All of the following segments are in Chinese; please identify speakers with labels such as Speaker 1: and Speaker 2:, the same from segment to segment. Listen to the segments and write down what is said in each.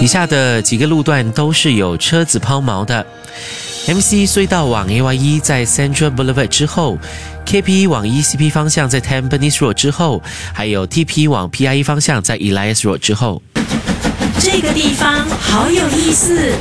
Speaker 1: 以下的几个路段都是有车子抛锚的。MC 隧道往 AY1 在 Central Boulevard 之后， KP 往 ECP 方向在 Tampines Road 之后，还有 TP 往 PIE 方向在 Elias Road 之后。
Speaker 2: 这个地方好有意思。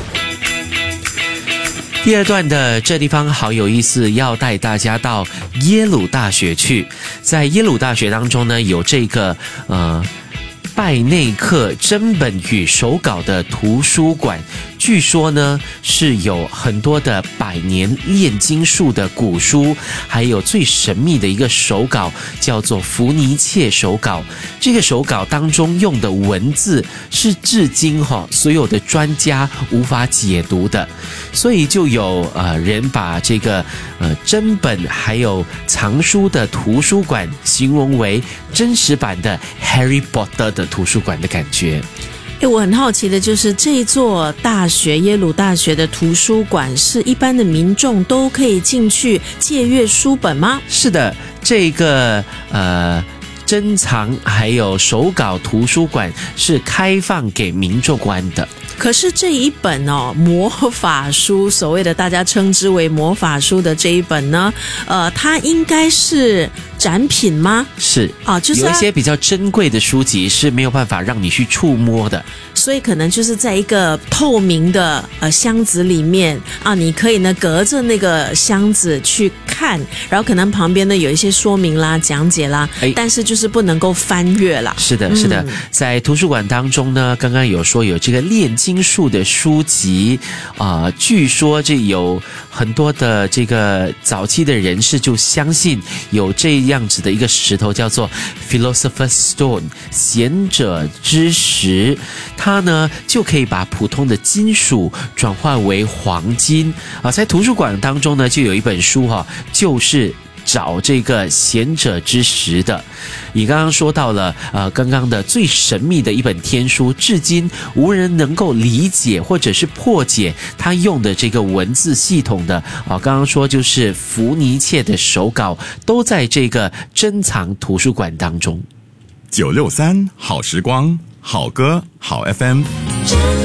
Speaker 1: 第二段的这地方好有意思，要带大家到耶鲁大学去。在耶鲁大学当中呢，有这个拜内克真本与手稿的图书馆，据说呢是有很多的百年炼金术的古书，还有最神秘的一个手稿叫做福尼切手稿。这个手稿当中用的文字是至今所有的专家无法解读的，所以就有人把这个真本还有藏书的图书馆形容为真实版的 Harry Potter 的图书馆的感觉。
Speaker 2: 我很好奇的就是这一座大学耶鲁大学的图书馆是一般的民众都可以进去借阅书本吗？是
Speaker 1: 的，这个珍藏还有手稿图书馆是开放给民众观的。
Speaker 2: 可是这一本魔法书，所谓的大家称之为魔法书的这一本呢，它应该是展品吗？
Speaker 1: 是
Speaker 2: 就是
Speaker 1: 有一些比较珍贵的书籍是没有办法让你去触摸的，
Speaker 2: 所以可能就是在一个透明的箱子里面你可以呢隔着那个箱子去看，然后可能旁边呢有一些说明啦、讲解啦，但是就是不能够翻阅啦。
Speaker 1: 是的，是的，在图书馆当中呢，刚刚有说有这个炼金术的书籍据说这有很多的这个早期的人士就相信有这样子的一个石头叫做 Philosopher's Stone 贤者之石，它呢就可以把普通的金属转化为黄金在图书馆当中呢就有一本书就是找这个贤者之石的。你刚刚说到了刚刚的最神秘的一本天书，至今无人能够理解或者是破解他用的这个文字系统的刚刚说就是福尼切的手稿，都在这个珍藏图书馆当中。
Speaker 3: 963好时光，好歌好 FM。